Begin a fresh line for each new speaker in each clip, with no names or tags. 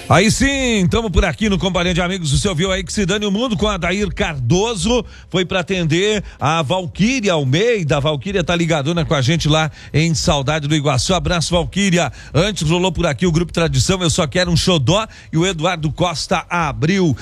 Aí sim, estamos por aqui no Companhia de Amigos. Você ouviu aí que se dane o mundo com a Adair Cardoso, foi para atender a Valquíria Almeida. A Valquíria tá ligadona com a gente lá em Saudade do Iguaçu. Abraço, Valquíria. Antes rolou por aqui o Grupo Tradição, Eu Só Quero um Xodó, e o Eduardo Costa abriu.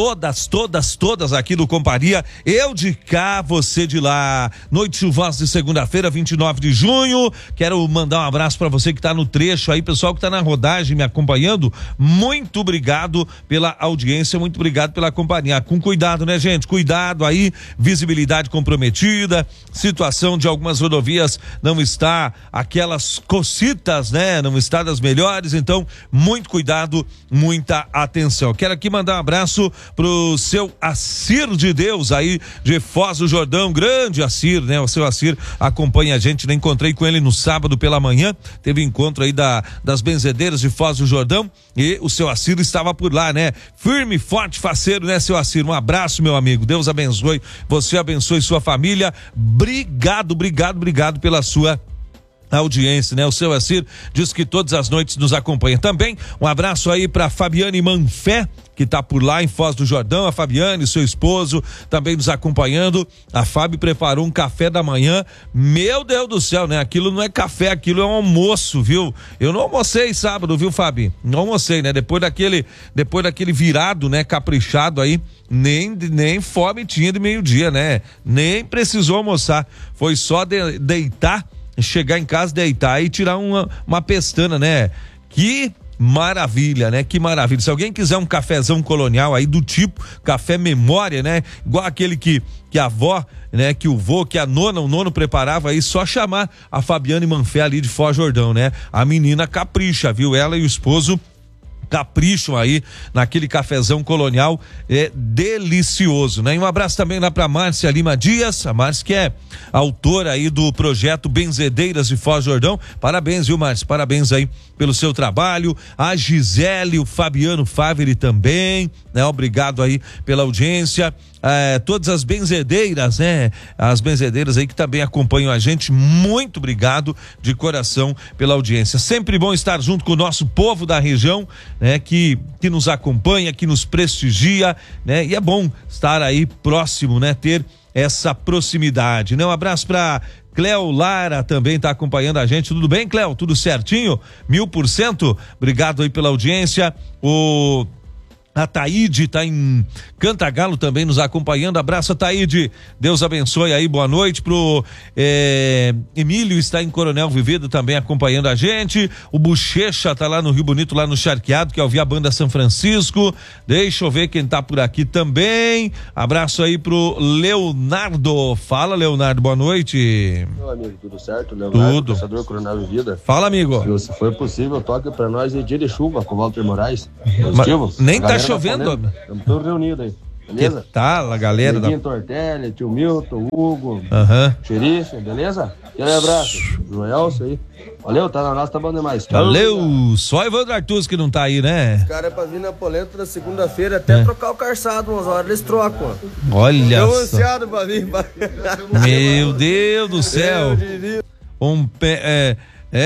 Todas aqui do Companhia, eu de cá, você de lá. Noite chuvosa de segunda-feira, 29 de junho. Quero mandar um abraço para você que tá no trecho aí, pessoal que tá na rodagem me acompanhando. Muito obrigado pela audiência, muito obrigado pela companhia. Com cuidado, né, gente? Cuidado aí, visibilidade comprometida, situação de algumas rodovias não está aquelas cocitas, né? Não está das melhores, então muito cuidado, muita atenção. Quero aqui mandar um abraço pro seu Assir de Deus aí de Foz do Jordão, grande Assir, né? O seu Assir acompanha a gente, né? Encontrei com ele no sábado pela manhã, teve encontro aí das benzedeiras de Foz do Jordão e o seu Assir estava por lá, né? Firme, forte, faceiro, né, seu Assir? Um abraço, meu amigo, Deus abençoe, você abençoe sua família, obrigado pela sua audiência, né? O seu Assir diz que todas as noites nos acompanha. Também um abraço aí para Fabiane Manfé, que tá por lá em Foz do Jordão. A Fabiane, seu esposo, também nos acompanhando. A Fábio preparou um café da manhã, meu Deus do céu, né? Aquilo não é café, aquilo é um almoço, viu? Eu não almocei sábado, viu, Fábio? Não almocei, né? Depois daquele virado, né? Caprichado aí, nem fome tinha de meio-dia, né? Nem precisou almoçar, foi só deitar, chegar em casa, deitar e tirar uma pestana, né? Que maravilha, né? Que maravilha. Se alguém quiser um cafezão colonial aí do tipo café memória, né? Igual aquele que a avó, né? Que o vô, que o nono preparava aí, só chamar a Fabiane Manfé ali de Foz do Jordão, né? A menina capricha, viu? Ela e o esposo capricham aí naquele cafezão colonial, é delicioso, né? E um abraço também lá pra Márcia Lima Dias, a Márcia que é autora aí do projeto Benzedeiras de Foz do Jordão. Parabéns, viu, Márcia? Parabéns aí pelo seu trabalho. A Gisele, o Fabiano Faveri também, né? Obrigado aí pela audiência. Todas as benzedeiras, né? As benzedeiras aí que também acompanham a gente, muito obrigado de coração pela audiência. Sempre bom estar junto com o nosso povo da região, né? Que nos acompanha, que nos prestigia, né? E é bom estar aí próximo, né? Ter essa proximidade, né? Um abraço pra Cléo Lara, também tá acompanhando a gente. Tudo bem, Cléo? Tudo certinho? 1000%? Obrigado aí pela audiência. A Taíde tá em Cantagalo também nos acompanhando. Abraço, Taíde. Deus abençoe aí, boa noite pro Emílio, está em Coronel Vivedo também acompanhando a gente. O Bochecha tá lá no Rio Bonito, lá no Charqueado, que é ouvir a banda São Francisco. Deixa eu ver quem tá por aqui também. Abraço aí pro Leonardo. Fala, Leonardo, boa noite.
Meu amigo, tudo certo? Leonardo, pensador Coronel Vivedo.
Fala, amigo.
Se for possível, toque pra nós em dia de chuva com o Walter Moraes. Positivo?
Nem tá chovendo.
Estamos todos reunidos aí, beleza?
Que tal a galera
da Tortelli, tio Milton, Hugo, Xerife, beleza? Aquele abraço, Joelcio aí. Valeu, tá na nossa, tá bom demais.
Valeu, só Evandro Artus que não tá aí, né?
Os caras é pra vir na polenta na segunda-feira, até trocar o calçado umas horas, eles trocam.
Olha
só.
Tô
ansiado pra vir.
Meu Deus do céu. Um pé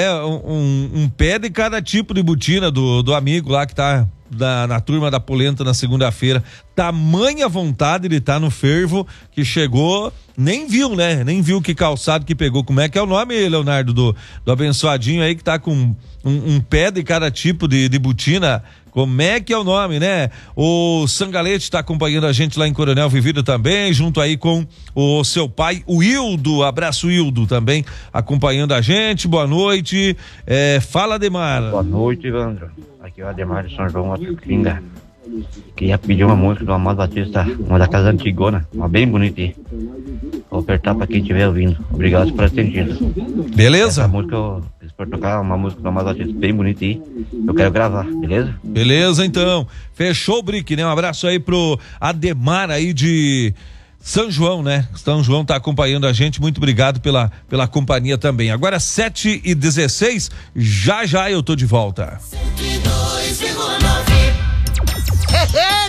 de cada tipo de botina do amigo lá que tá na turma da polenta na segunda-feira. Tamanha vontade de estar no fervo que chegou, nem viu, né? Nem viu que calçado que pegou. Como é que é o nome, Leonardo, do abençoadinho aí que tá com um pé de cada tipo de botina? Como é que é o nome, né? O Sangalete está acompanhando a gente lá em Coronel Vivido também, junto aí com o seu pai, o Hildo. Abraço, Hildo, também acompanhando a gente. Boa noite. Fala, Ademar.
Boa noite, Evandro. Aqui é o Ademar de São João, Pinga. Queria pedir uma música do Amado Batista, uma da casa antigona, uma bem bonita aí. Vou apertar pra quem estiver ouvindo. Obrigado por atendido.
Beleza?
Essa música, se for tocar uma música do Amado Batista bem bonita aí, eu quero gravar, beleza?
Beleza, então. Fechou o Brick, né? Um abraço aí pro Ademar aí de São João, né? São João tá acompanhando a gente, muito obrigado pela companhia também. Agora 7h16, já eu tô de volta.
102,9. Tem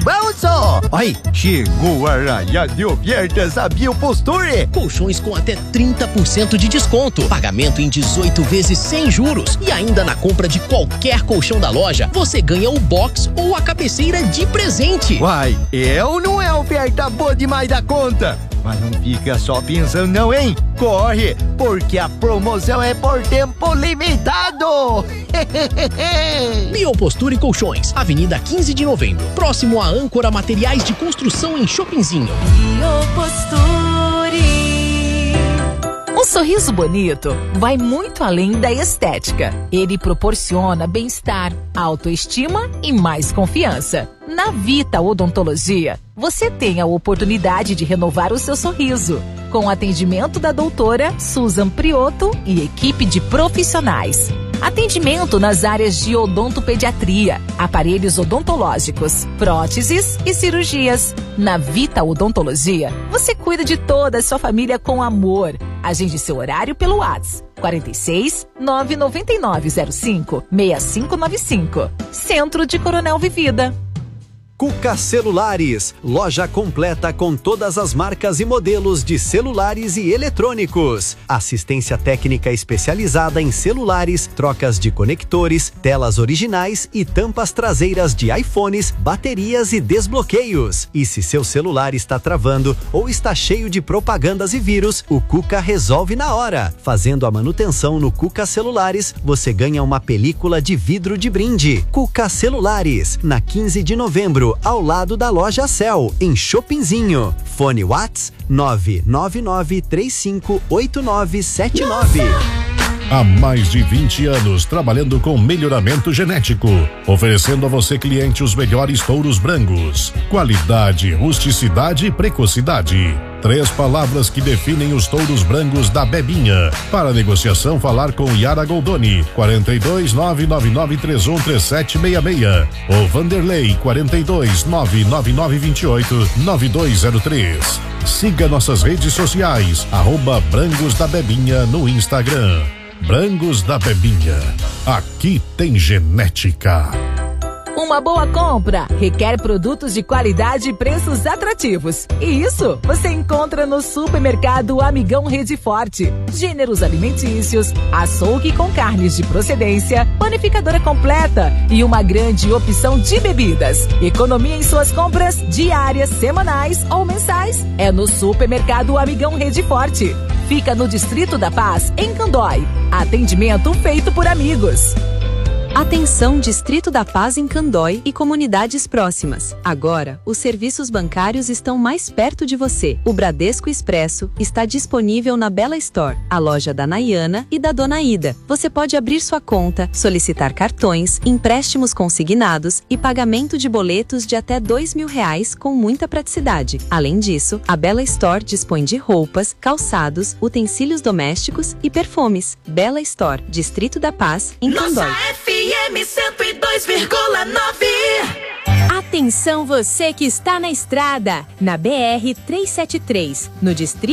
Vamos só! Ai, chegou a raia de ofertas a Bioposture.
Colchões com até 30% de desconto. Pagamento em 18 vezes sem juros. E ainda na compra de qualquer colchão da loja, você ganha o box ou a cabeceira de presente.
Uai, ou não é oferta boa demais da conta? Mas não fica só pensando não, hein? Corre, porque a promoção é por tempo limitado.
Bioposture Colchões, Avenida 15 de Novembro, próximo à Âncora Materiais de Construção em Shoppingzinho.
Bioposture. Um sorriso bonito vai muito além da estética. Ele proporciona bem-estar, autoestima e mais confiança. Na Vita Odontologia, você tem a oportunidade de renovar o seu sorriso, com atendimento da doutora Susan Priotto e equipe de profissionais. Atendimento nas áreas de odontopediatria, aparelhos odontológicos, próteses e cirurgias. Na Vita Odontologia, você cuida de toda a sua família com amor. Agende seu horário pelo WhatsApp 46 99905 6595. Centro de Coronel Vivida.
Cuca Celulares, loja completa com todas as marcas e modelos de celulares e eletrônicos. Assistência técnica especializada em celulares, trocas de conectores, telas originais e tampas traseiras de iPhones, baterias e desbloqueios. E se seu celular está travando ou está cheio de propagandas e vírus, o Cuca resolve na hora. Fazendo a manutenção no Cuca Celulares, você ganha uma película de vidro de brinde. Cuca Celulares, na 15 de novembro, ao lado da loja Cell, em Shoppingzinho. Fone Whats 999358979.
Há mais de 20 anos trabalhando com melhoramento genético, oferecendo a você, cliente, os melhores touros brancos. Qualidade, rusticidade e precocidade. 3 palavras que definem os touros brancos da Bebinha. Para negociação, falar com Yara Goldoni, 42 99931 3766 ou Vanderlei, 42 99928 9203. Siga nossas redes sociais, @Brangos da Bebinha no Instagram. Brangos da Bebinha. Aqui tem genética.
Uma boa compra requer produtos de qualidade e preços atrativos. E isso você encontra no Supermercado Amigão Rede Forte. Gêneros alimentícios, açougue com carnes de procedência, panificadora completa e uma grande opção de bebidas. Economia em suas compras diárias, semanais ou mensais. É no Supermercado Amigão Rede Forte. Fica no Distrito da Paz, em Candói. Atendimento feito por amigos.
Atenção, Distrito da Paz em Candói e comunidades próximas. Agora, os serviços bancários estão mais perto de você. O Bradesco Expresso está disponível na Bela Store, a loja da Nayana e da Dona Ida. Você pode abrir sua conta, solicitar cartões, empréstimos consignados e pagamento de boletos de até R$2.000 com muita praticidade. Além disso, a Bela Store dispõe de roupas, calçados, utensílios domésticos e perfumes. Bela Store, Distrito da Paz, em Candói.
FM 102,9.
Atenção, você que está na estrada, na BR-373, no Distrito